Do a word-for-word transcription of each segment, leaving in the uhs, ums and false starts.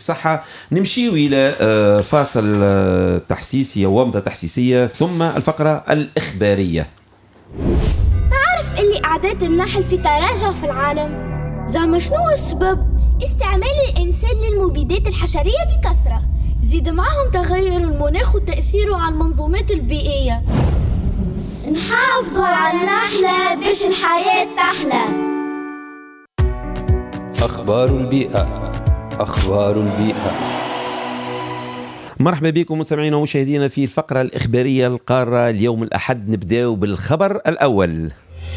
الصحة. نمشي إلى فاصل تحسيسي وومضة تحسيسية ثم الفقرة الإخبارية. تعرف اللي أعداد النحل في تراجع في العالم؟ زعما شنو السبب؟ استعمال الإنسان للمبيدات الحشرية بكثرة، زيد معهم تغير المناخ وتأثيره على المنظومات البيئية. نحافظوا على النحلة باش الحياة تحلى. أخبار البيئة. أخبار البيئة. مرحبا بكم مستمعينا ومشاهدينا في الفقرة الإخبارية القارة. اليوم الأحد نبداو بالخبر الأول.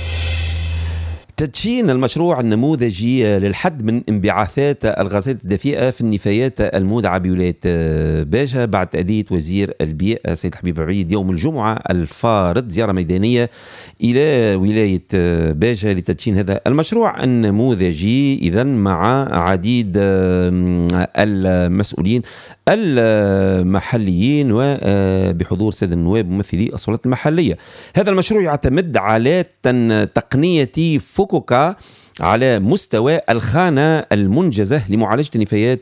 تدشين المشروع النموذجي للحد من انبعاثات الغازات الدفيئة في النفايات المودعة بولاية باجة بعد تأدية وزير البيئة سيد الحبيب عبيد يوم الجمعة الفارط زيارة ميدانية إلى ولاية باجة لتدشين هذا المشروع النموذجي إذن مع عديد المسؤولين المحليين وبحضور سيد النواب ممثلي السلطات المحلية. هذا المشروع يعتمد على تقنية فوكوكا على مستوى الخانة المنجزة لمعالجة النفايات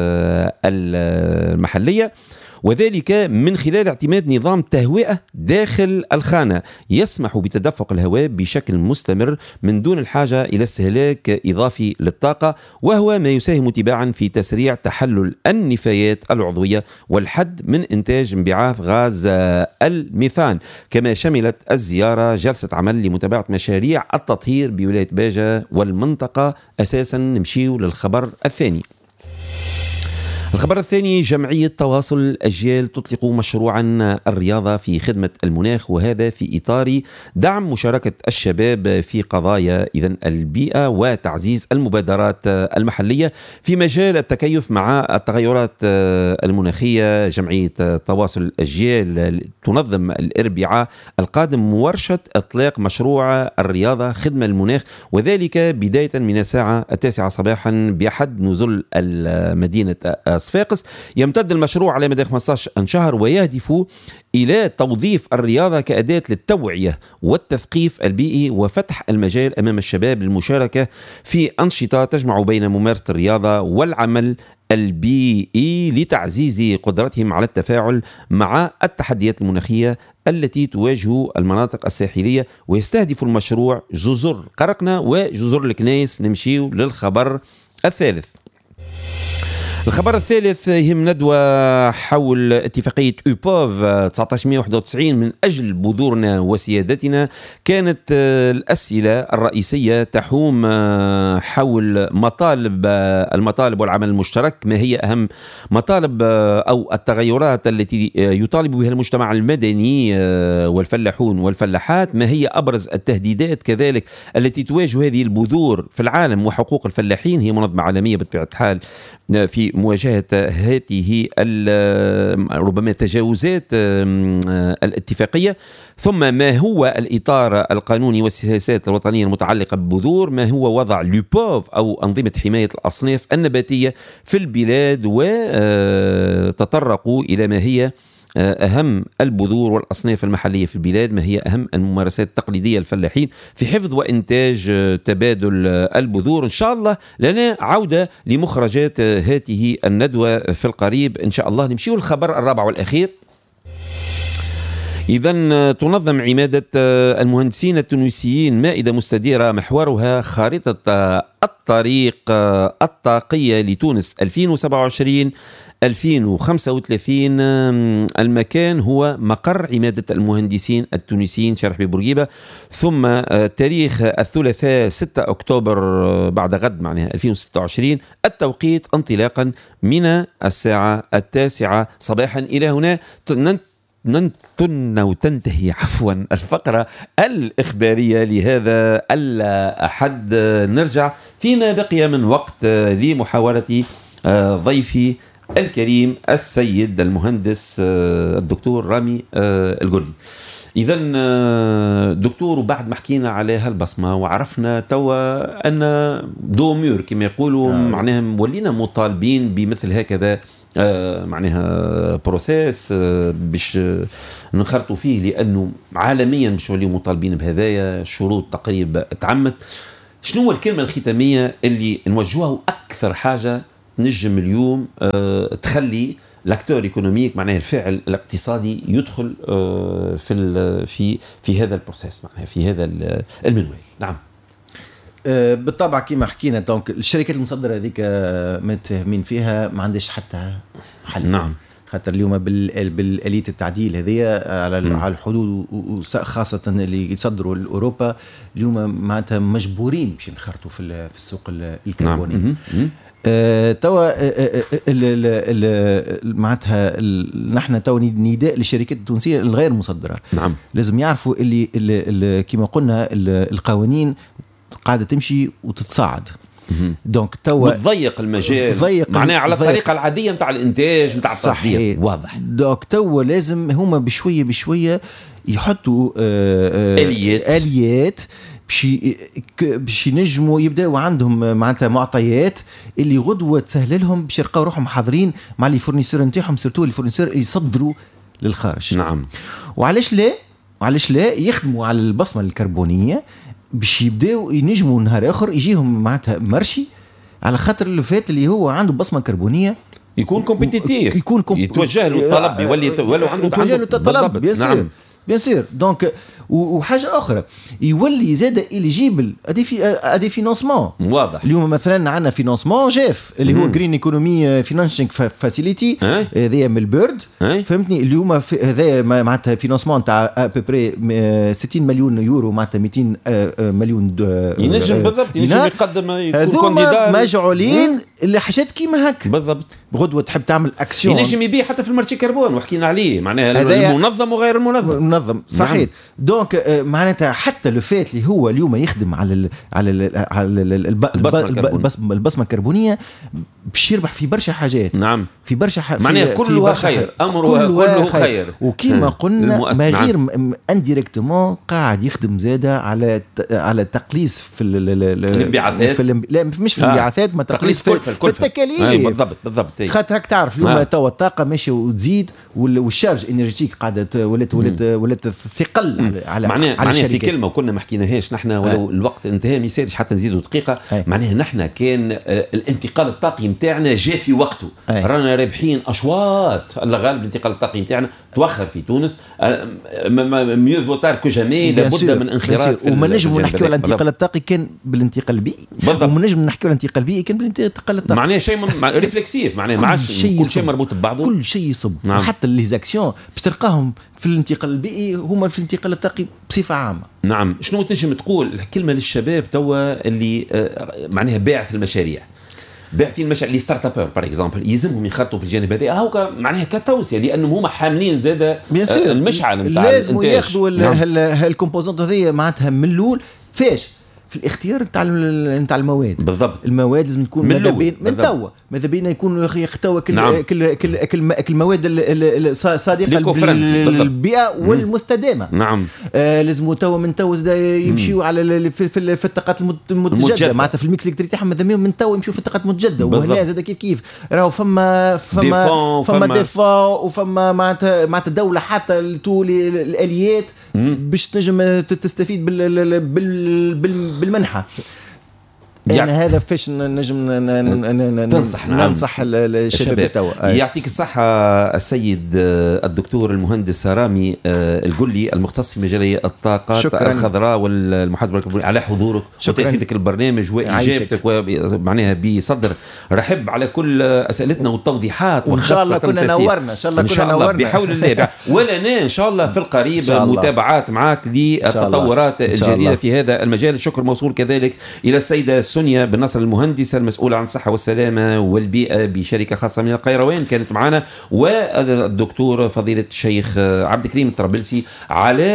المحلية، وذلك من خلال اعتماد نظام تهوئة داخل الخانة يسمح بتدفق الهواء بشكل مستمر من دون الحاجة إلى استهلاك إضافي للطاقة، وهو ما يساهم تباعا في تسريع تحلل النفايات العضوية والحد من إنتاج انبعاث غاز الميثان. كما شملت الزيارة جلسة عمل لمتابعة مشاريع التطهير بولاية باجة والمنطقة. أساسا نمشيو للخبر الثاني. الخبر الثاني: جمعية تواصل الأجيال تطلق مشروعا الرياضة في خدمة المناخ، وهذا في إطار دعم مشاركة الشباب في قضايا إذن البيئة وتعزيز المبادرات المحلية في مجال التكيف مع التغيرات المناخية. جمعية تواصل الأجيال تنظم الأربعاء القادم ورشة إطلاق مشروع الرياضة خدمة المناخ، وذلك بداية من الساعة التاسعة صباحا بأحد نزل المدينة صفاقس. يمتد المشروع على مدى خمسة عشر شهر ويهدف إلى توظيف الرياضة كأداة للتوعية والتثقيف البيئي وفتح المجال أمام الشباب للمشاركة في أنشطة تجمع بين ممارسة الرياضة والعمل البيئي لتعزيز قدرتهم على التفاعل مع التحديات المناخية التي تواجه المناطق الساحلية. ويستهدف المشروع جزر قرقنة وجزر الكنيس. نمشي للخبر الثالث. الخبر الثالث يهم ندوة حول اتفاقية أوبوف تسعة عشر مئة وواحد وتسعين من أجل بذورنا وسيادتنا. كانت الأسئلة الرئيسية تحوم حول مطالب المطالب والعمل المشترك. ما هي أهم مطالب أو التغيرات التي يطالب بها المجتمع المدني والفلاحون والفلاحات؟ ما هي أبرز التهديدات كذلك التي تواجه هذه البذور في العالم؟ وحقوق الفلاحين هي منظمة عالمية بطبيعة الحال في مواجهة هذه ربما تجاوزات الاتفاقية. ثم ما هو الإطار القانوني والسياسات الوطنية المتعلقة بالبذور؟ ما هو وضع لوبوف أو أنظمة حماية الأصناف النباتية في البلاد؟ وتطرقوا إلى ما هي أهم البذور والأصناف المحلية في البلاد، ما هي أهم الممارسات التقليدية للفلاحين في حفظ وإنتاج تبادل البذور. إن شاء الله لنا عودة لمخرجات هذه الندوة في القريب إن شاء الله. نمشي الخبر الرابع والأخير. إذن تنظم عمادة المهندسين التونسيين مائدة مستديرة محورها خارطة الطريق الطاقية لتونس ألفين وسبعة وعشرين ألفين وخمسة وثلاثين. المكان هو مقر عمادة المهندسين التونسيين شارع بورقيبة. ثم تاريخ الثلاثاء ستة أكتوبر بعد غد معناها ألفين وستة وعشرين. التوقيت انطلاقا من الساعة التاسعة صباحا. إلى هنا ننتن وتنتهي عفوا الفقرة الإخبارية لهذا الأحد. نرجع فيما بقي من وقت لمحاورة ضيفي الكريم السيد المهندس الدكتور رامي القرني. إذن دكتور، وبعد ما حكينا على هالبصمة وعرفنا توا أن دومير كما يقولوا آه. معناها ولينا مطالبين بمثل هكذا آه معناها بروسيس آه باش نخرطوا فيه، لأنه عالميا باش نوليو مطالبين بهذايا شروط تقريبا تعمت. شنو الكلمة الختامية اللي نوجهوها أكثر حاجة نجم اليوم آه تخلي لاكتور ايكونوميك معناها الفاعل الاقتصادي يدخل آه في في في هذا البروسيس معناها في هذا المنوال؟ نعم آه بالطبع كما حكينا دونك الشركات المصدره هذيك متفاهمين فيها ما عندش حتى حل. نعم خاطر اليوم بالآلية التعديل هذه على على الحدود وخاصة اللي يصدروا لأوروبا اليوم معناتها مجبورين باش ينخرطوا في في السوق الكربوني. نعم. آه توا معناتها نحن توا نداء للشركات التونسية الغير مصدرة. نعم. لازم يعرفوا اللي, اللي كما قلنا القوانين قاعدة تمشي وتتصاعد. دونك توا تضيق المجال معناها على الطريقه العاديه نتاع الانتاج نتاع التصدير. واضح. دونك توا لازم هما بشويه بشويه يحطوا اليات اليات باش باش ينجموا يبداوا عندهم معناتها معطيات اللي غدوه تسهل لهم باش يلقاو روحهم حاضرين مع لي فورنيسور نتاعهم سورتو لي فورنيسور اللي يصدروا للخارج. نعم. وعلاش لا وعلاش لا يخدموا على البصمه الكربونيه باش يبداو ينجموا نهار اخر يجيهم معناتها مرشي على خاطر اللي فات اللي هو عنده بصمه كربونيه يكون كومبيتيتيف يكون كومب... يتوجه له الطلب يولي ولو عنده يتوجه له الطلب بيان سور بيان سور. دونك وحاجه اخرى يولي زاد اليجيبل ادي في ادي فينانسمون. واضح. اليوم مثلا عندنا فينانسمون جاف اللي هو جرين ايكونومي فينانشينغ فاسيليتي هذايا من البيرد فهمتني. اليوم هذايا معناتها فينانسمون تاع ابري ستين مليون يورو معناتها مئتين مليون ينجم بالضبط ينجم يقدم يكون كانديدا مجعولين اللي حاجات كيما هكا بالضبط. غدوه تحب تعمل اكسيون ينجم يبيع حتى في المارشي كربون وحكينا عليه معناها المنظم وغير المنظم. منظم صحيح. دونك معناتها حتى لو فات اللي هو اليوم يخدم على ال على ال على ال البصمه الكربونيه باش يربح في برشا حاجات. نعم. في برشا حاجات معناها كلها خير امرها كله خير, خير. وكما قلنا ما غير انديريكتومون قاعد يخدم زاده على على التقليص في الانبعاثات لا مش في الانبعاثات ما تقليص في, في التكاليف. بالضبط بالضبط. خاطر راك تعرف اليوم توا الطاقه ماشيه وتزيد والشارج انرجيتيك قاعده ولات ولات ولات ثقل على معناها معناها في كلمه وكنا ما حكيناهاش نحن ولو الوقت انتهى ما يسالش حتى نزيدوا دقيقه. معناها نحن كان الانتقال الطاقي نتاعنا جاء في وقته. رانا رابحين اشواط الله غالب الانتقال الطاقي نتاعنا توخر في تونس ميو فوتار كو جامي لابد من انخراط. وما نجموا نحكيوا على الانتقال الطاقي كان بالانتقال البيئي وما نجم نحكيوا على الانتقال البيئي كان بالانتقال الطاقي. معناها شيء ريفلكسيف معناها ما عادش كل شيء مربوط ببعضه كل شيء يصب. نعم. وحتى لي زاكسيون باش تلقاهم في الانتقال البيئي هما في الانتقال الطاقي بصفه عامه. نعم. شنو تنجم تقول كلمه للشباب توا اللي معناها باع في المشاريع باع في المشاريع اللي ستارت ابر باغ اكزومبل يلزمهم يخرطوا في الجانب هذا هاوكا معناها كتوصيه لانهم هما حاملين زاده المشعل نتاع لازم ياخذوا هالكومبوزونت هذه معناتها من الاول فاش في الاختيار نتاع نتاع المواد. بالضبط. المواد لازم تكون ماذا بين من توا ماذا بين يكون يختوى كل نعم. كل كل كل المواد الصديقه للبيئه والمستدامه. نعم. آه لازم توا من توا يمشيوا على في, في, في الطاقات المتجدده معناتها في الميكس الكتريكي تاعهم ماذا من توا يمشيوا في الطاقات المتجدده. وهنا زاد كيف كيف راهو فما فما فما ديفون وفما معناتها معناتها الدوله حتى طول الاليات باش تنجم تستفيد بال بال بالمنحه. يعني هذا فاش نجم تنصح ننصح الشباب توا. يعطيك الصحة السيد الدكتور المهندس رامي القلي المختص في مجال الطاقات شكرا. الخضراء والمحاسبة الكربونية على حضورك وتأثيرك البرنامج وإجابتك ومعناها بصدر رحب على كل أسئلتنا والتوضيحات. وإن شاء الله كنا نورنا إن شاء الله كنا نورنا بحول الله ولنا إن شاء الله في القريب متابعات معك للتطورات الجديدة في هذا المجال. الشكر موصول كذلك إلى السيدة سونيا بن نصر المهندسة المسؤولة عن الصحة والسلامة والبيئة بشركة خاصة من القيروان كانت معنا والدكتور فضيلة الشيخ عبد الكريم الطرابلسي على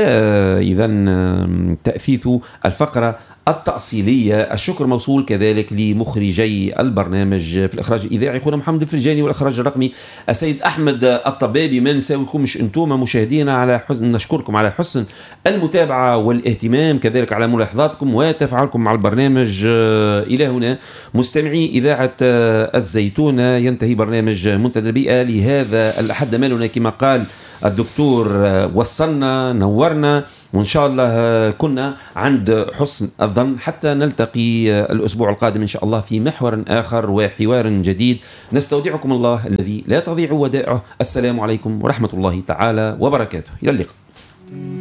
إذن تأثيث الفقرة التأصيلية. الشكر موصول كذلك لمخرجي البرنامج في الإخراج الإذاعي أخونا محمد الفرجاني والإخراج الرقمي السيد أحمد الطبابي. ما نساويكم مش أنتم مشاهدينا على حسن نشكركم على حسن المتابعة والاهتمام كذلك على ملاحظاتكم وتفاعلكم مع البرنامج. إلى هنا مستمعي إذاعة الزيتونة ينتهي برنامج منتدى البيئة لهذا الأحد. مالنا كما قال الدكتور وصلنا نورنا وإن شاء الله كنا عند حسن الظن حتى نلتقي الأسبوع القادم إن شاء الله في محور آخر وحوار جديد. نستودعكم الله الذي لا تضيع ودائعه. السلام عليكم ورحمة الله تعالى وبركاته. إلى اللقاء.